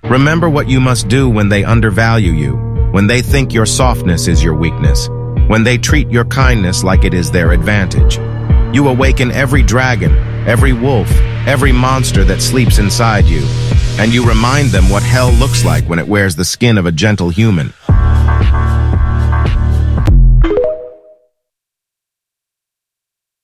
Remember what you must do when they undervalue you, when they think your softness is your weakness, when they treat your kindness like it is their advantage. You awaken every dragon, every wolf, every monster that sleeps inside you, and you remind them what hell looks like when it wears the skin of a gentle human.